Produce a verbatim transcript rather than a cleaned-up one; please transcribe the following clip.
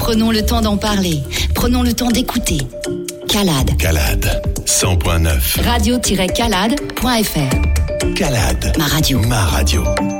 Prenons le temps d'en parler. Prenons le temps d'écouter. Calade. Calade. cent point neuf. radio tiret calade point f r. Calade. Ma radio. Ma radio.